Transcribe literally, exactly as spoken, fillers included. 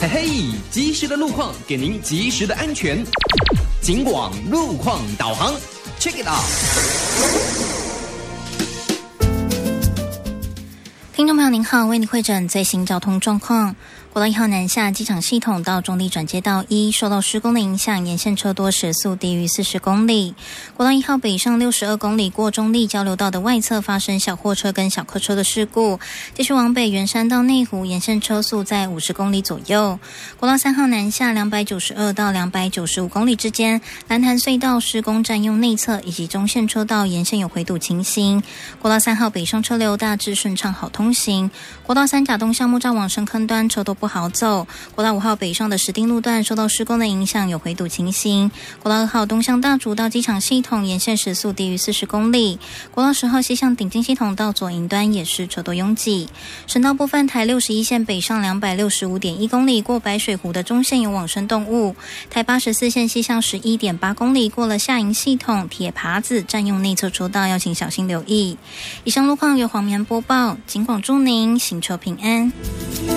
嘿，及时的路况给您及时的安全。警广路况导航 ，check it out。 听众朋友您好，为您汇诊最新交通状况。国道一号南下机场系统到中立转接道一受到施工的影响，沿线车多，时速低于四十公里。国道一号北上六十二公里过中立交流道的外侧发生小货车跟小客车的事故，继续往北圆山到内湖，沿线车速在五十公里左右。国道三号南下两百九十二到两百九十五公里之间，蓝潭隧道施工占用内侧以及中线车道沿线有回堵情形。国道三号北上车流大致顺畅好通行。国道三甲东向木栅往深坑端车多不好走。国道五号北上的石碇路段受到施工的影响，有回堵情形。国道二号东向大竹到机场系统沿线时速低于四十公里。国道十号西向顶金系统到左营端也是车多拥挤。省道部分，台六十一线北上两百六十五点一公里过白水湖的中线有往生动物。台八十四线西向十一点八公里过了下营系统，铁耙子占用内侧车道，要请小心留意。以上路况由黄棉播报，警广祝您行车平安。